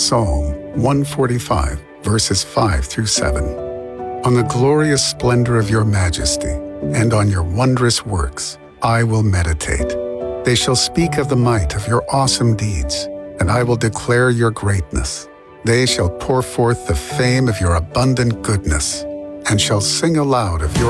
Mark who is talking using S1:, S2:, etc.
S1: Psalm 145, verses 5 through 7. On the glorious splendor of your majesty and on your wondrous works I will meditate. They shall speak of the might of your awesome deeds, and I will declare your greatness. They shall pour forth the fame of your abundant goodness, and shall sing aloud of your